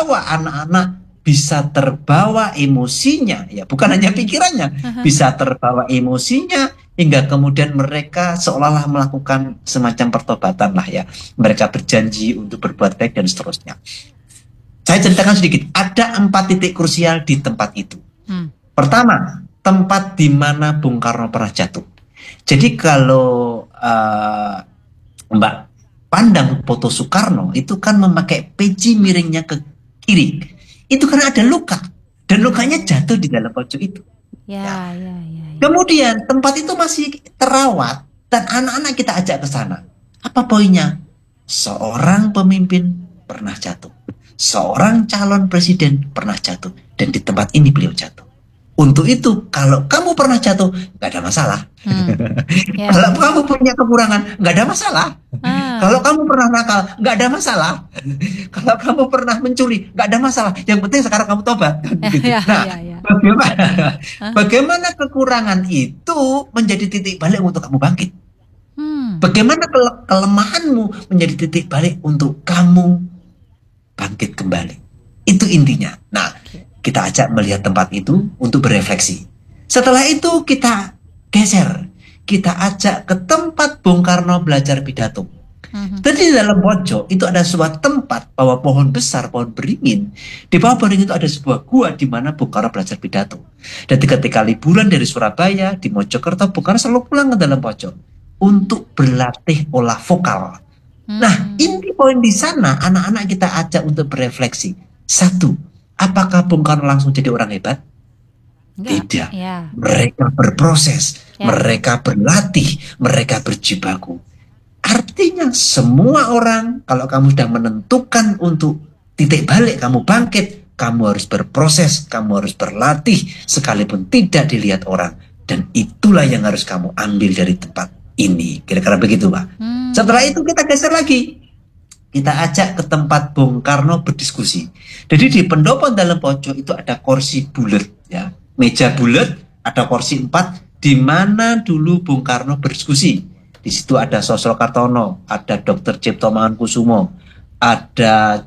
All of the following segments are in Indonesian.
membawa anak-anak bisa terbawa emosinya, ya bukan hanya pikirannya, bisa terbawa emosinya hingga kemudian mereka seolah-olah melakukan semacam pertobatan lah ya. Mereka berjanji untuk berbuat baik dan seterusnya. Saya ceritakan sedikit, ada 4 titik krusial di tempat itu. Pertama, tempat di mana Bung Karno pernah jatuh. Jadi kalau Mbak pandang foto Soekarno itu kan memakai peci miringnya ke kiri. Itu karena ada luka dan lukanya jatuh di dalam pojok itu. Ya. Kemudian tempat itu masih terawat dan anak-anak kita ajak ke sana. Apa poinnya? Seorang pemimpin pernah jatuh. Seorang calon presiden pernah jatuh dan di tempat ini beliau jatuh. Untuk itu, kalau kamu pernah jatuh, nggak ada masalah. Kalau kamu punya kekurangan, nggak ada masalah. Kalau kamu pernah nakal, nggak ada masalah. Kalau kamu pernah mencuri, nggak ada masalah. Yang penting sekarang kamu tobat. Bagaimana kekurangan itu menjadi titik balik untuk kamu bangkit? Bagaimana kelemahanmu menjadi titik balik untuk kamu bangkit kembali? Itu intinya. Nah, kita ajak melihat tempat itu untuk berefleksi. Setelah itu kita geser. Kita ajak ke tempat Bung Karno belajar pidato. Jadi di dalam pojok itu ada sebuah tempat bawah pohon besar, pohon beringin. Di bawah pohon beringin itu ada sebuah gua di mana Bung Karno belajar pidato. Dan ketika liburan dari Surabaya di Mojokerto, Bung Karno selalu pulang ke dalam pojok untuk berlatih olah vokal. Nah, inti poin di sana anak-anak kita ajak untuk berefleksi. 1. Apakah Bung Karno langsung jadi orang hebat? Tidak. Mereka berproses, mereka berlatih, mereka berjibaku. Artinya semua orang, kalau kamu sudah menentukan untuk titik balik, kamu bangkit, kamu harus berproses, kamu harus berlatih, sekalipun tidak dilihat orang. Dan itulah yang harus kamu ambil dari tempat ini. Kira-kira begitu, Pak. Setelah itu kita geser lagi. Kita ajak ke tempat Bung Karno berdiskusi. Jadi di pendopo dalam pojok itu ada kursi bulat, ya, meja bulat, ada kursi 4, di mana dulu Bung Karno berdiskusi. Di situ ada Sosro Kartono, ada Dr. Cipto Mangunkusumo, ada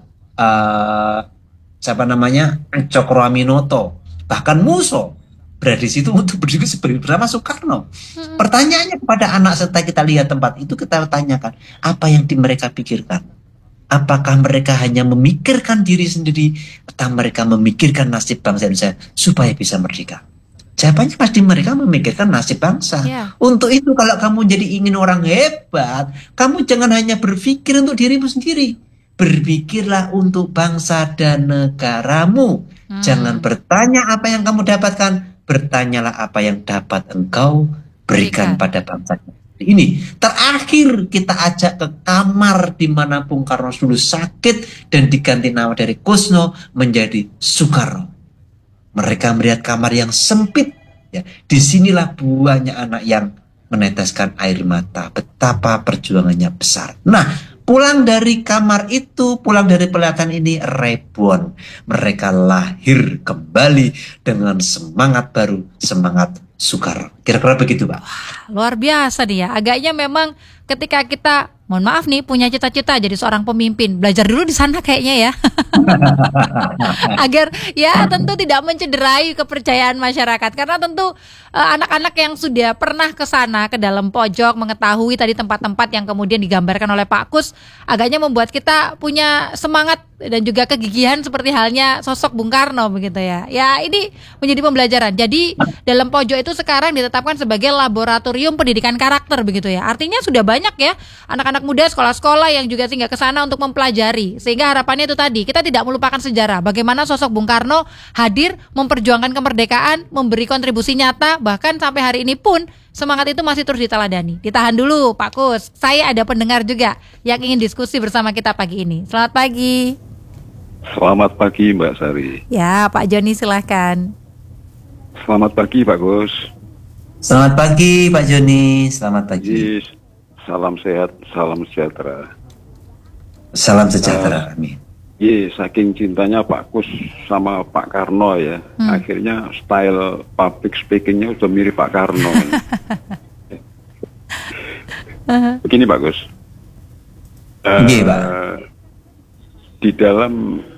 Cokro Aminoto, bahkan Muso berada di situ untuk berdiskusi bersama Soekarno. Pertanyaannya kepada anak serta kita lihat tempat itu, kita tanyakan apa yang mereka pikirkan. Apakah mereka hanya memikirkan diri sendiri atau mereka memikirkan nasib bangsa Indonesia supaya bisa merdeka? Jawabannya pasti mereka memikirkan nasib bangsa. Untuk itu kalau kamu jadi ingin orang hebat, kamu jangan hanya berpikir untuk dirimu sendiri. Berpikirlah untuk bangsa dan negaramu. Jangan bertanya apa yang kamu dapatkan, bertanyalah apa yang dapat engkau berikan pada bangsa ini. Terakhir kita ajak ke kamar di mana Bung Karno dulu sakit dan diganti nama dari Kusno menjadi Soekarno. Mereka melihat kamar yang sempit, ya. Disinilah buahnya anak yang meneteskan air mata. Betapa perjuangannya besar. Nah, pulang dari kamar itu, pulang dari pelatihan ini, reborn. Mereka lahir kembali dengan semangat baru, semangat Soekarno. Kira-kira begitu, Pak. Luar biasa nih ya. Agaknya memang ketika kita, mohon maaf nih, punya cita-cita jadi seorang pemimpin, belajar dulu di sana kayaknya ya. Agar ya tentu tidak mencederai kepercayaan masyarakat. Karena tentu anak-anak yang sudah pernah ke sana, ke dalam pojok, mengetahui tadi tempat-tempat yang kemudian digambarkan oleh Pak Kus, agaknya membuat kita punya semangat dan juga kegigihan seperti halnya sosok Bung Karno begitu ya. Ya, ini menjadi pembelajaran. Jadi dalam pojok itu sekarang ditetapkan sebagai laboratorium pendidikan karakter begitu ya. Artinya sudah banyak ya anak-anak muda, sekolah-sekolah yang juga singgah ke sana untuk mempelajari. Sehingga harapannya itu tadi, kita tidak melupakan sejarah. Bagaimana sosok Bung Karno hadir memperjuangkan kemerdekaan, memberi kontribusi nyata, bahkan sampai hari ini pun semangat itu masih terus diteladani. Ditahan dulu Pak Kus, saya ada pendengar juga yang ingin diskusi bersama kita pagi ini. Selamat pagi. Selamat pagi Mbak Sari. Ya, Pak Joni silahkan. Selamat pagi Pak Gus. Selamat pagi Pak Joni. Selamat pagi. Salam sehat, salam sejahtera. Salam sejahtera. Amin. Saking cintanya Pak Kus sama Pak Karno ya, akhirnya style public speakingnya udah mirip Pak Karno. Begini Pak Gus. Pak. Di dalam